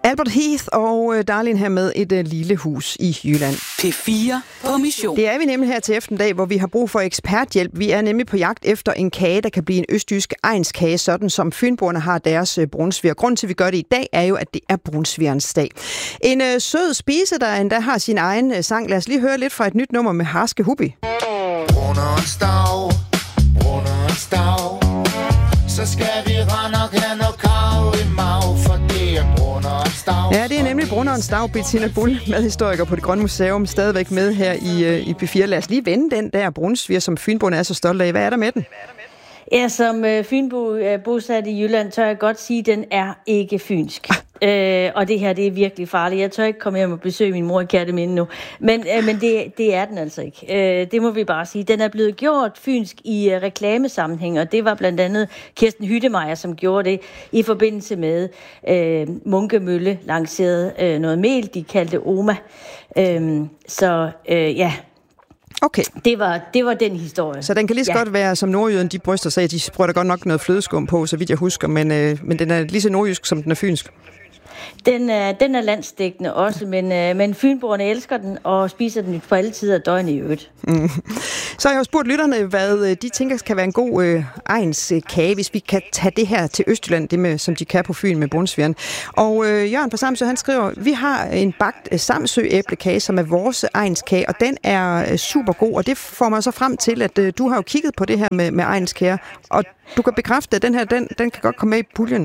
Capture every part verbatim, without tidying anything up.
Albert Heath og øh, Darlene her med et øh, lille hus i Jylland. P fire på mission. Det er vi nemlig her til eftermiddag, hvor vi har brug for eksperthjælp. Vi er nemlig på jagt efter en kage, der kan blive en østjysk egnskage, sådan som fynboerne har deres øh, brunsviger. Grunden til, at vi gør det i dag, er jo, at det er brunsvigerens dag. En øh, sød spise, der endda har sin egen øh, sang. Lad os lige høre lidt fra et nyt nummer med Harske Hubi. Brunderens dag, brunderens dag, så skal vi rende og have noget kav i mag, for det er brunderens dag. Ja, det er nemlig Brunderens dag. Bettina Bull, medhistoriker på Det Grønne Museum, stadigvæk med her i, i P fire. Lad os lige vende den der brunsviger, som fynboerne er så stolte af. Hvad er der med den? Ja, som øh, fynbo øh, bosat i Jylland, tør jeg godt sige, at den er ikke fynsk. Øh, og det her, det er virkelig farligt. Jeg tør ikke komme hjem og besøge min mor i Kærteminde nu. Men, øh, men det, det er den altså ikke. Øh, det må vi bare sige. Den er blevet gjort fynsk i øh, reklamesammenhæng, og det var blandt andet Kirsten Hyttemeier, som gjorde det i forbindelse med øh, Munkemølle lancerede øh, noget mel, de kaldte Oma. Øh, så øh, ja... Okay. Det var, det var den historie. Så den kan lige så ja. godt være, som nordjyden, de bryster sig, de sprøjter godt nok noget flødeskum på, så vidt jeg husker, men, øh, men den er lige så nordjysk, som den er fynsk. Den er, den er landsdækkende også, men, øh, men fynboerne elsker den og spiser den på alle tider af døgnet i øvrigt. Mm. Så har jeg jo spurgt lytterne, hvad de tænker kan være en god øh, egns øh, kage, hvis vi kan tage det her til Østjylland, det med, som de kan på Fyn med brunsvigeren. Og øh, Jørgen fra Samsø, han skriver, vi har en bagt øh, Samsø æblekage, som er vores egnskage, og den er øh, super god, og det får mig så frem til, at øh, du har jo kigget på det her med, med egnskager, og du kan bekræfte, at den her, den, den kan godt komme med i puljen.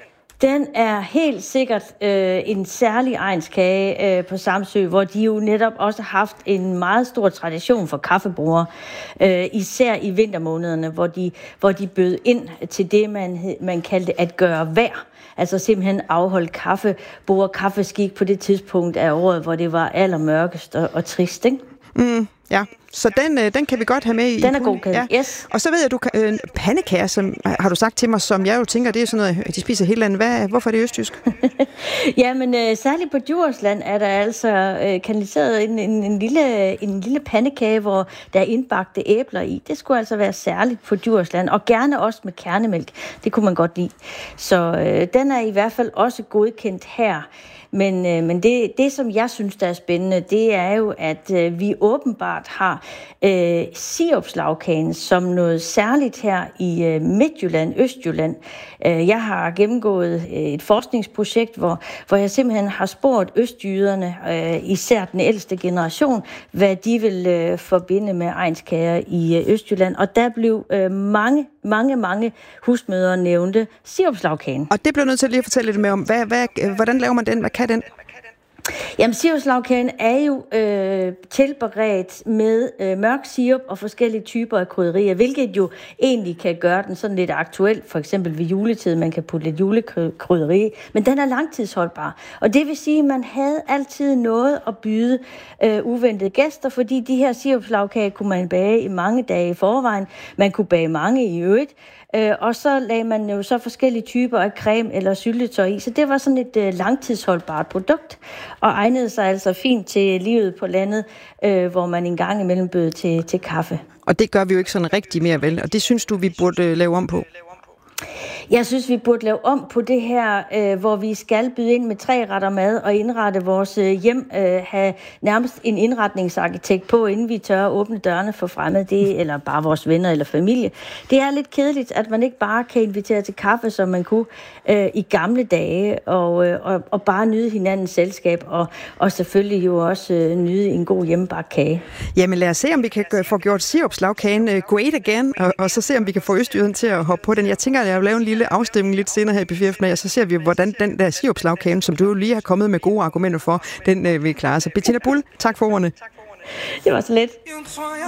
Den er helt sikkert øh, en særlig egnskage øh, på Samsø, hvor de jo netop også har haft en meget stor tradition for kaffebrugere, øh, især i vintermånederne, hvor de, hvor de bød ind til det, man, man kaldte at gøre vejr. Altså simpelthen afholde kaffebord og kaffeskik på det tidspunkt af året, hvor det var allermørkest og, og trist, ikke? Mm, ja, så den, øh, den kan vi godt have med i. Den er god, Kate. Ja. Yes. Og så ved jeg, du kan, øh, pandekager, som har du sagt til mig, som jeg jo tænker, det er sådan noget, de spiser hele landet. Hvad, hvorfor er det østjysk? Jamen, øh, særligt på Djursland er der altså øh, kanaliseret en, en, en, lille, en lille pandekage, hvor der er indbagte æbler i. Det skulle altså være særligt på Djursland, og gerne også med kernemælk. Det kunne man godt lide. Så øh, den er i hvert fald også godkendt her. Men, øh, men det, det, som jeg synes, der er spændende, det er jo, at øh, vi åbenbart har øh, sirupslagkagen som noget særligt her i øh, Midtjylland, Østjylland. Øh, jeg har gennemgået øh, et forskningsprojekt, hvor, hvor jeg simpelthen har spurgt østjyderne, øh, især den ældste generation, hvad de vil øh, forbinde med egnskager i øh, Østjylland. Og der blev øh, mange, mange, mange husmødre nævnte sirupslagkagen. Og det blev nødt til lige at fortælle lidt mere om, hvad, hvad, hvordan laver man den? Hvad kan den? Jamen, sirupslagkagen er jo øh, tilberedt med øh, mørk sirup og forskellige typer af krydderier, hvilket jo egentlig kan gøre den sådan lidt aktuel, for eksempel ved juletid, man kan putte lidt julekrydderi, men den er langtidsholdbar. Og det vil sige, at man havde altid noget at byde øh, uventede gæster, fordi de her sirupslagkager kunne man bage i mange dage i forvejen, man kunne bage mange i øvrigt, Øh, og så lagde man jo så forskellige typer af creme eller syltetøj i. Så det var sådan et øh, langtidsholdbart produkt, og egnede sig altså fint til livet på landet, øh, hvor man en gang imellem bød til, til kaffe. Og det gør vi jo ikke sådan rigtig mere, vel? Og det synes du, vi burde øh, lave om på? Jeg synes, vi burde lave om på det her, øh, hvor vi skal byde ind med tre retter mad og indrette vores øh, hjem, øh, have nærmest en indretningsarkitekt på, inden vi tør at åbne dørene for fremmede, det, eller bare vores venner eller familie. Det er lidt kedeligt, at man ikke bare kan invitere til kaffe, som man kunne øh, i gamle dage, og, øh, og, og bare nyde hinandens selskab, og, og selvfølgelig jo også øh, nyde en god hjemmebagt kage. Jamen lad os se, om vi kan få gjort sirupslagkagen uh, great again, og, og så se, om vi kan få østjyden til at hoppe på den. Jeg tænker, at jeg vil lave en lille afstemning lidt senere her i P fire med, og så ser vi, hvordan den der sirupslagkagen, som du lige har kommet med gode argumenter for, den øh, vil klare sig. Bettina Bull, tak for ordene. Det var så let.